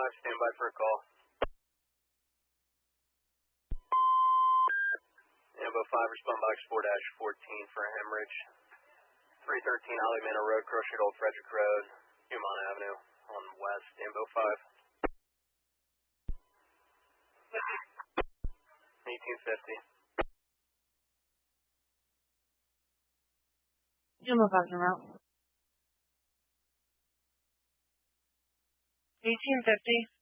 stand by for a call. Ambo 5, respond box 4-14 for a hemorrhage. 313 Ollie Manor Road, Crochet Old Frederick Road, Humon Avenue, on west, Ambo 5. 1850. Jumbo 5 route. 1850.